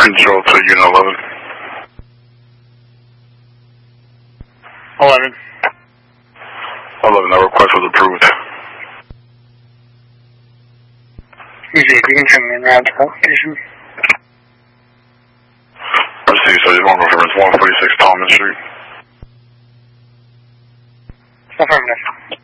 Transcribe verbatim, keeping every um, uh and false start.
Control to Unit eleven. eleven. eleven, that request was approved. Music, you can send me around to location. Receive, so you want reference one forty-six Thomas Street. Affirmative.